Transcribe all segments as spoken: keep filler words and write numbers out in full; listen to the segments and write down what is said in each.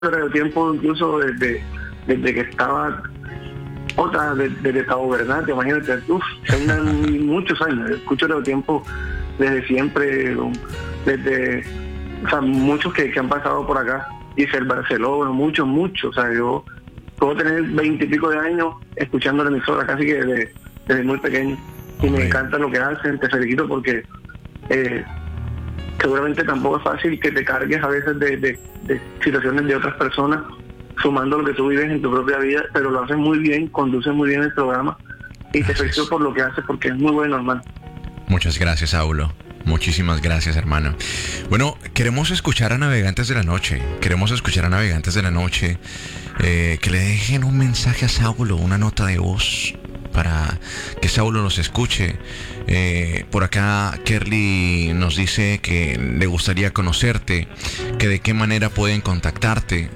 Radio Tiempo incluso desde, desde que estaba otra, desde, desde Cabo Bernate, imagínate, uff, son muchos años, escucho Radio Tiempo desde siempre, desde, o sea, muchos que, que han pasado por acá, y el Barcelona, muchos, muchos, o sea, yo puedo tener veinte y pico de años escuchando la emisora casi que desde, desde muy pequeño, y me encanta lo que hacen, te felicito porque eh, seguramente tampoco es fácil que te cargues a veces de, de, de situaciones de otras personas, sumando lo que tú vives en tu propia vida, pero lo haces muy bien, conduces muy bien el programa, y gracias. Te felicito por lo que haces porque es muy bueno, hermano. Muchas gracias, Saulo. Muchísimas gracias, hermano. Bueno, queremos escuchar a Navegantes de la Noche. Queremos escuchar a Navegantes de la Noche. Eh, que le dejen un mensaje a Saulo, una nota de voz para que Saulo los escuche. Eh, por acá Kerly nos dice que le gustaría conocerte, que de qué manera pueden contactarte.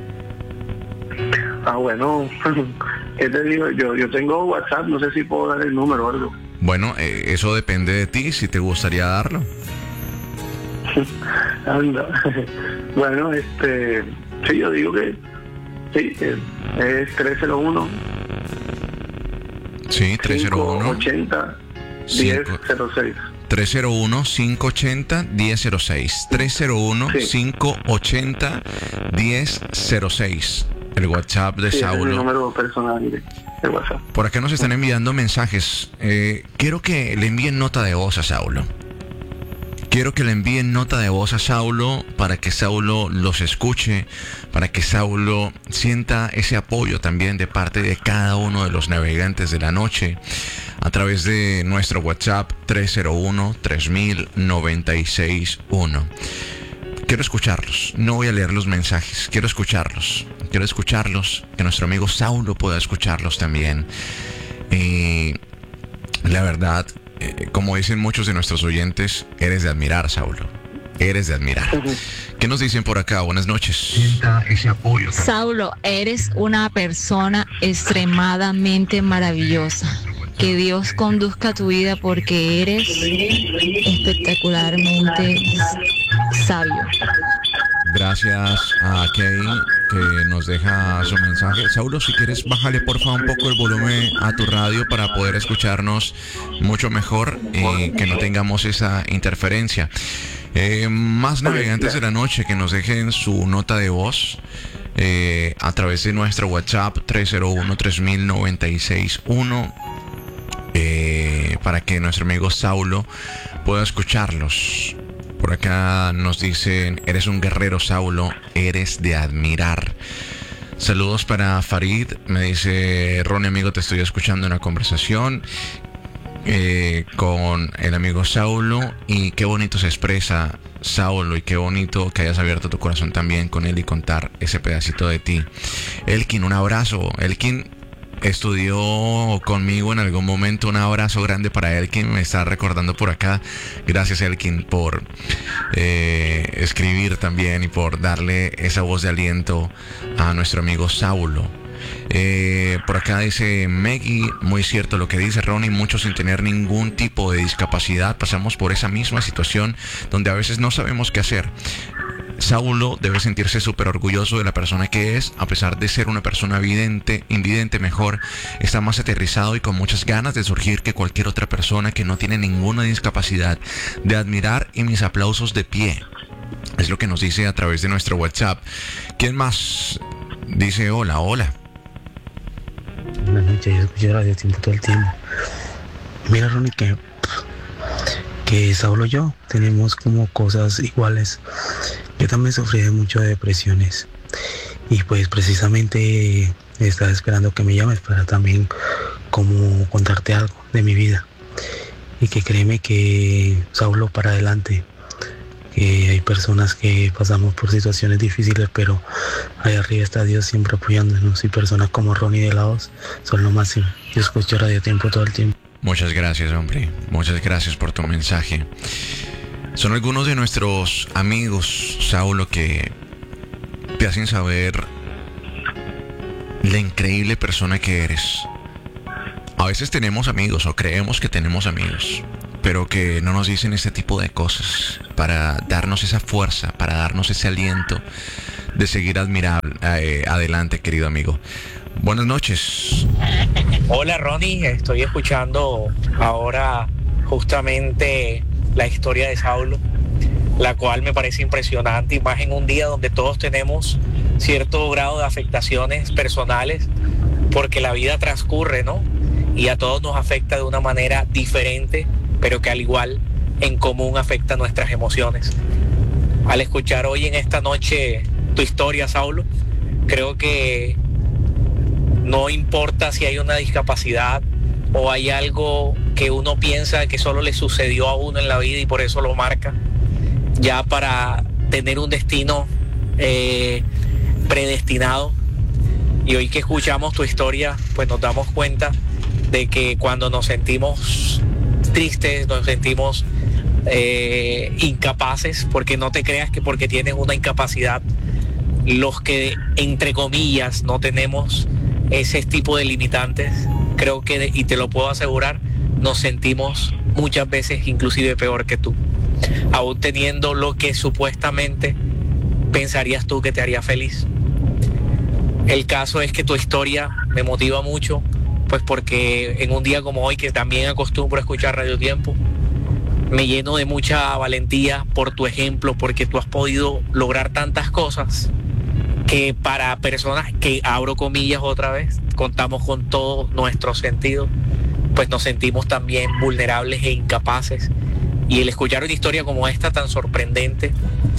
Ah, bueno, ¿qué te digo? Yo, yo tengo WhatsApp, no sé si puedo dar el número o algo. Bueno, eh, eso depende de ti, si te gustaría darlo. Anda. Bueno, este, sí, yo digo que sí, es, es tres cero uno. Sí, tres cero uno. cinco ochenta, diez cero seis. tres cero uno, cinco ochenta, diez cero seis. tres cero uno, cinco ochenta, diez cero seis. El WhatsApp de sí, Saulo. Es mi número personal de, de WhatsApp. Por acá nos están enviando mensajes. Eh, quiero que le envíen nota de voz a Saulo. Quiero que le envíen nota de voz a Saulo para que Saulo los escuche, para que Saulo sienta ese apoyo también de parte de cada uno de los navegantes de la noche a través de nuestro WhatsApp tres cero uno, tres mil, noventa y seis uno. Quiero escucharlos, no voy a leer los mensajes, quiero escucharlos, quiero escucharlos, que nuestro amigo Saulo pueda escucharlos también. Y la verdad, eh, como dicen muchos de nuestros oyentes, eres de admirar, Saulo, eres de admirar. ¿Qué nos dicen por acá? Buenas noches. Sienta ese apoyo. Saulo, eres una persona extremadamente maravillosa. Que Dios conduzca tu vida porque eres espectacularmente sabio. Gracias a Kay que nos deja su mensaje. Saulo, si quieres, bájale por favor un poco el volumen a tu radio para poder escucharnos mucho mejor y que no tengamos esa interferencia. Eh, más navegantes de la noche que nos dejen su nota de voz eh, a través de nuestro WhatsApp tres cero uno, tres mil, noventa y seis uno. Eh, para que nuestro amigo Saulo pueda escucharlos. Por acá nos dicen: eres un guerrero, Saulo, eres de admirar. Saludos para Farid, me dice: Ronnie, amigo, te estoy escuchando en una conversación eh, con el amigo Saulo, y qué bonito se expresa Saulo, y qué bonito que hayas abierto tu corazón también con él y contar ese pedacito de ti. Elkin, un abrazo. Elkin estudió conmigo en algún momento. Un abrazo grande para Elkin, me está recordando por acá. Gracias, Elkin, por eh, escribir también y por darle esa voz de aliento a nuestro amigo Saulo. Eh, por acá dice Meggy: muy cierto lo que dice Ronnie, muchos sin tener ningún tipo de discapacidad pasamos por esa misma situación donde a veces no sabemos qué hacer. Saulo debe sentirse súper orgulloso de la persona que es, a pesar de ser una persona vidente, invidente mejor, está más aterrizado y con muchas ganas de surgir que cualquier otra persona que no tiene ninguna discapacidad. De admirar y mis aplausos de pie. Es lo que nos dice a través de nuestro WhatsApp. ¿Quién más dice hola, hola? Buenas noches, yo escucho Radio Tiempo todo el tiempo. Mira, Ronnie, que, que Saulo y yo tenemos como cosas iguales. Yo también sufrí de mucho de depresiones y pues precisamente estaba esperando que me llames para también como contarte algo de mi vida, y que créeme que Saulo, para adelante, que hay personas que pasamos por situaciones difíciles, pero ahí arriba está Dios siempre apoyándonos, y personas como Ronnie de la Voz son lo máximo. Yo escucho Radio Tiempo todo el tiempo. Muchas gracias, hombre, muchas gracias por tu mensaje. Son algunos de nuestros amigos, Saulo, que te hacen saber la increíble persona que eres. A veces tenemos amigos o creemos que tenemos amigos, pero que no nos dicen este tipo de cosas para darnos esa fuerza, para darnos ese aliento de seguir admirable, eh, adelante, querido amigo. Buenas noches. Hola Ronnie, estoy escuchando ahora justamente la historia de Saulo, la cual me parece impresionante, y más en un día donde todos tenemos cierto grado de afectaciones personales, porque la vida transcurre, ¿no? Y a todos nos afecta de una manera diferente, pero que al igual en común afecta nuestras emociones. Al escuchar hoy en esta noche tu historia, Saulo, creo que no importa si hay una discapacidad o hay algo que uno piensa que solo le sucedió a uno en la vida y por eso lo marca, ya para tener un destino eh, predestinado. Y hoy que escuchamos tu historia, pues nos damos cuenta de que cuando nos sentimos tristes, nos sentimos eh, incapaces, porque no te creas que porque tienes una incapacidad, los que entre comillas no tenemos ese tipo de limitantes, creo que, y te lo puedo asegurar, nos sentimos muchas veces inclusive peor que tú, aún teniendo lo que supuestamente pensarías tú que te haría feliz. El caso es que tu historia me motiva mucho, pues porque en un día como hoy, que también acostumbro a escuchar Radio Tiempo, me lleno de mucha valentía por tu ejemplo, porque tú has podido lograr tantas cosas que para personas que, abro comillas otra vez, contamos con todos nuestros sentidos, pues nos sentimos también vulnerables e incapaces. Y el escuchar una historia como esta tan sorprendente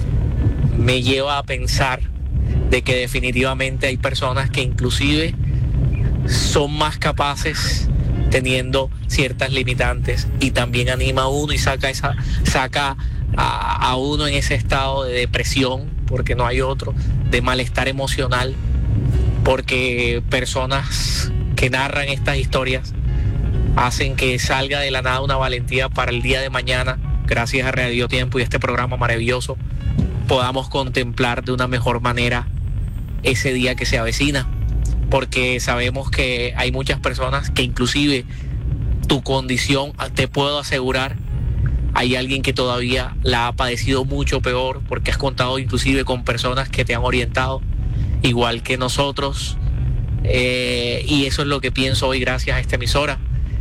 me lleva a pensar de que definitivamente hay personas que inclusive son más capaces teniendo ciertas limitantes, y también anima a uno y saca esa saca a, a uno en ese estado de depresión, porque no hay otro, de malestar emocional, porque personas que narran estas historias hacen que salga de la nada una valentía para el día de mañana, gracias a Radio Tiempo y este programa maravilloso, podamos contemplar de una mejor manera ese día que se avecina, porque sabemos que hay muchas personas que inclusive tu condición, te puedo asegurar, hay alguien que todavía la ha padecido mucho peor, porque has contado inclusive con personas que te han orientado, igual que nosotros, eh, y eso es lo que pienso hoy gracias a esta emisora,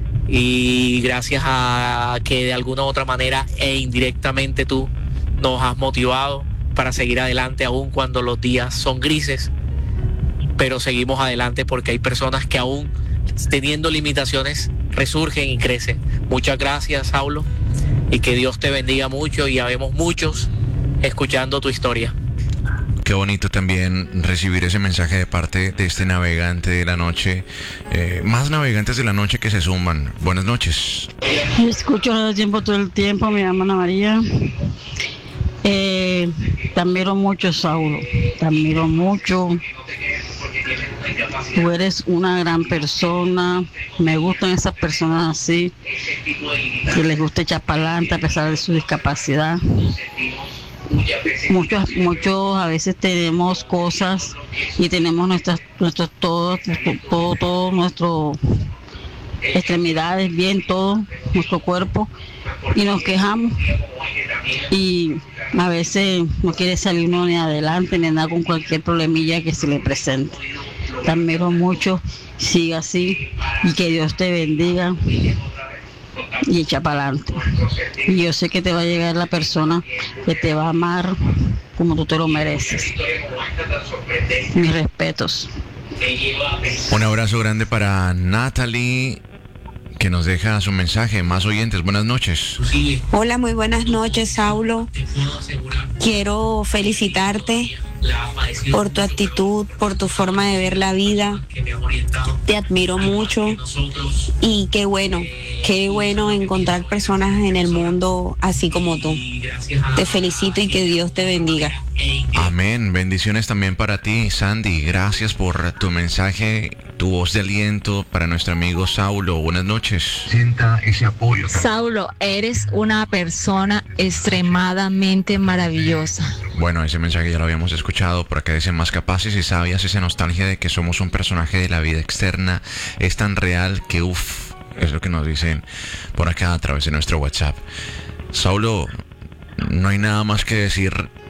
y gracias a que de alguna u otra manera e indirectamente tú nos has motivado para seguir adelante aún cuando los días son grises, pero seguimos adelante porque hay personas que aún teniendo limitaciones resurgen y crecen. Muchas gracias, Saulo, y que Dios te bendiga mucho, y habemos muchos escuchando tu historia. Qué bonito también recibir ese mensaje de parte de este navegante de la noche, eh, más navegantes de la noche que se suman. Buenas noches. Yo escucho Radio Tiempo todo el tiempo, me llamo Ana María. Eh, te admiro mucho, Saulo, te admiro mucho. Tú eres una gran persona, me gustan esas personas así, que les gusta echar para adelante a pesar de su discapacidad. Muchos, muchos a veces tenemos cosas y tenemos nuestras, nuestros todo, todo, todo nuestro extremidades bien, todo nuestro cuerpo, y nos quejamos y a veces no quiere salir uno ni adelante ni nada con cualquier problemilla que se le presente. Te admiro mucho, siga así y que Dios te bendiga y echa para adelante. Y yo sé que te va a llegar la persona que te va a amar como tú te lo mereces. Mis respetos. Un abrazo grande para Natalie, que nos deja su mensaje. Más oyentes, buenas noches. Hola, muy buenas noches, Saulo. Quiero felicitarte por tu actitud, por tu forma de ver la vida. Te admiro mucho y qué bueno, qué bueno encontrar personas en el mundo así como tú. Te felicito y que Dios te bendiga. Amén. Bendiciones también para ti, Sandy. Gracias por tu mensaje, tu voz de aliento para nuestro amigo Saulo. Buenas noches. Sienta ese apoyo. Saulo, eres una persona extremadamente maravillosa. Bueno, ese mensaje ya lo habíamos escuchado. Por acá dicen: más capaces y sabias. Esa nostalgia de que somos un personaje de la vida externa es tan real que uff, es lo que nos dicen por acá a través de nuestro WhatsApp. Saulo, no hay nada más que decir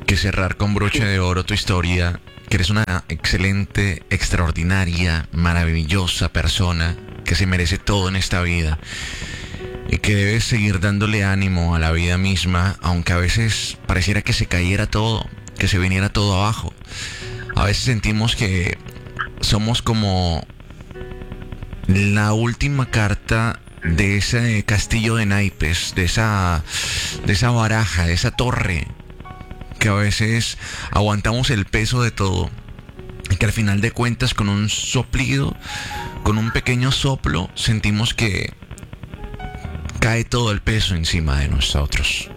que cerrar con broche de oro tu historia, que eres una excelente, extraordinaria, maravillosa persona que se merece todo en esta vida y que debes seguir dándole ánimo a la vida misma, aunque a veces pareciera que se cayera todo, que se viniera todo abajo. A veces sentimos que somos como la última carta de ese castillo de naipes, de esa, de esa baraja, de esa torre, que a veces aguantamos el peso de todo y que al final de cuentas con un soplido, con un pequeño soplo, sentimos que cae todo el peso encima de nosotros.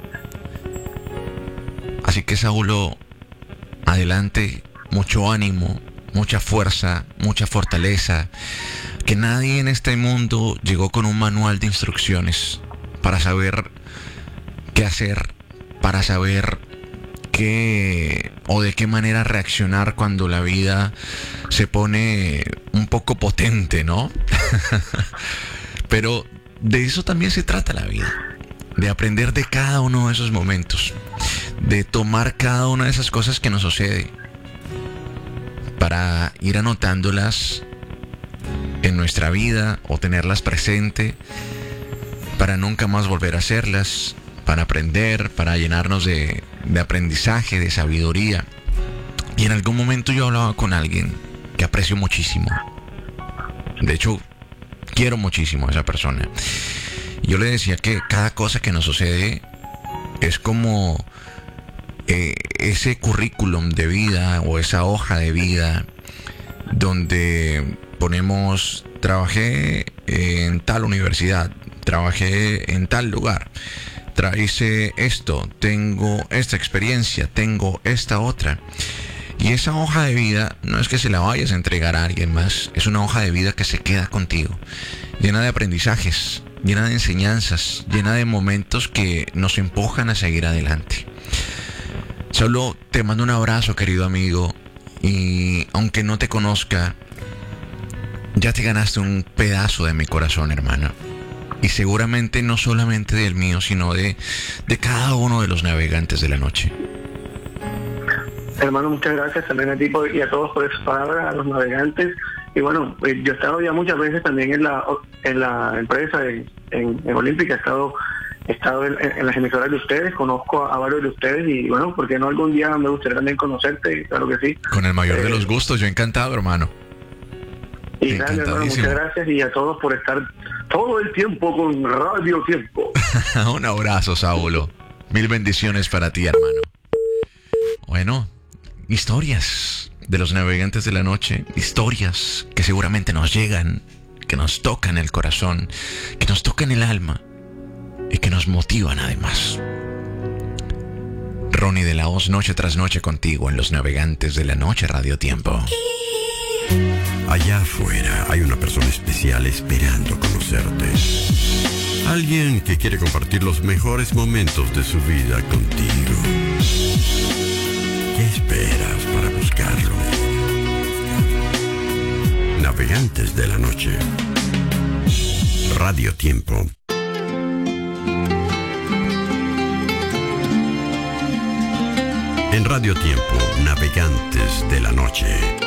Así que, Saulo, adelante, mucho ánimo, mucha fuerza, mucha fortaleza. Que nadie en este mundo llegó con un manual de instrucciones para saber qué hacer, para saber qué o de qué manera reaccionar cuando la vida se pone un poco potente, ¿no? Pero de eso también se trata la vida, de aprender de cada uno de esos momentos, de tomar cada una de esas cosas que nos sucede para ir anotándolas en nuestra vida o tenerlas presente para nunca más volver a hacerlas, para aprender, para llenarnos de, de aprendizaje, de sabiduría. Y en algún momento yo hablaba con alguien que aprecio muchísimo. De hecho, quiero muchísimo a esa persona. Yo le decía que cada cosa que nos sucede es como eh, ese currículum de vida o esa hoja de vida donde ponemos, trabajé en tal universidad, trabajé en tal lugar, hice esto, tengo esta experiencia, tengo esta otra. Y esa hoja de vida no es que se la vayas a entregar a alguien más, es una hoja de vida que se queda contigo, llena de aprendizajes, llena de enseñanzas, llena de momentos que nos empujan a seguir adelante. Solo te mando un abrazo, querido amigo, y aunque no te conozca, ya te ganaste un pedazo de mi corazón, hermano. Y seguramente no solamente del mío, sino de, de cada uno de los navegantes de la noche. Hermano, muchas gracias también a ti por, y a todos por esas palabras, a los navegantes. Y bueno, yo he estado ya muchas veces también en la en la empresa, en, en, en Olímpica, he estado, he estado en, en las emisoras de ustedes, conozco a, a varios de ustedes y bueno, ¿por qué no algún día me gustaría también conocerte? Claro que sí. Con el mayor eh, de los gustos, yo encantado, hermano. Y gracias, hermano, muchas gracias y a todos por estar todo el tiempo con Radio Tiempo. Un abrazo, Saulo. Mil bendiciones para ti, hermano. Bueno, historias de los navegantes de la noche, historias que seguramente nos llegan, que nos tocan el corazón, que nos tocan el alma y que nos motivan además. Ronnie de la Hoz, noche tras noche contigo en los navegantes de la noche, Radio Tiempo. Allá afuera hay una persona especial esperando conocerte. Alguien que quiere compartir los mejores momentos de su vida contigo. ¿Qué esperas para buscarlo? Navegantes de la noche. Radio Tiempo. En Radio Tiempo, Navegantes de la noche.